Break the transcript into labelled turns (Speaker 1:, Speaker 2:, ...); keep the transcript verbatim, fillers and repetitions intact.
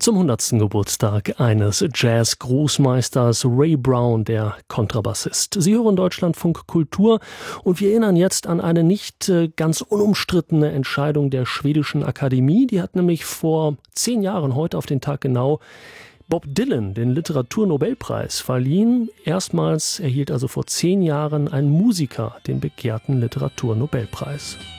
Speaker 1: Zum hundertsten Geburtstag eines Jazz-Großmeisters Ray Brown, der Kontrabassist. Sie hören Deutschlandfunk Kultur und wir erinnern jetzt an eine nicht ganz unumstrittene Entscheidung der schwedischen Akademie. Die hat nämlich vor zehn Jahren, heute auf den Tag genau, Bob Dylan den Literaturnobelpreis verliehen. Erstmals erhielt also vor zehn Jahren ein Musiker den begehrten Literaturnobelpreis.